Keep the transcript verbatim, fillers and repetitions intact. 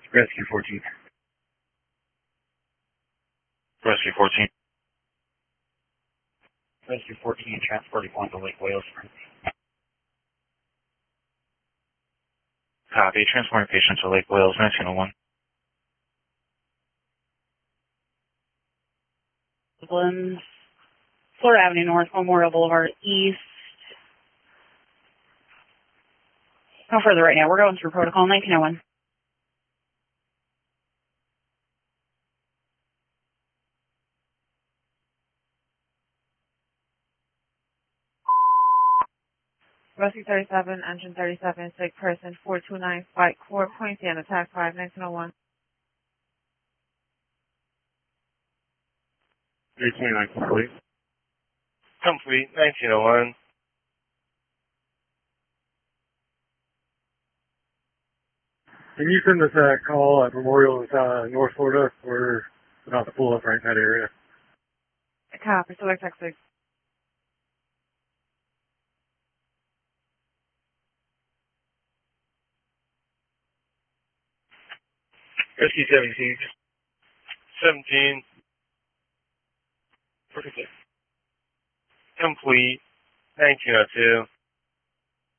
Rescue fourteen. Rescue fourteen. Rescue fourteen, transporting one to Lake Wales. Copy. Transporting patient to Lake Wales, nineteen oh one. Woodlands, Florida Avenue North, Memorial Boulevard East. No further right now. We're going through protocol nineteen oh one. Rescue thirty-seven, engine thirty-seven, sick person, four two nine, Spike Corp, Poinciana, attack five, nineteen oh one. three twenty-nine complete. Complete, nineteen oh one. Can you send us a call at Memorial, uh, North Florida? We're about to pull up right in that area. Copy, select Texas. Rescue seventeen. seventeen. Complete, nineteen oh two.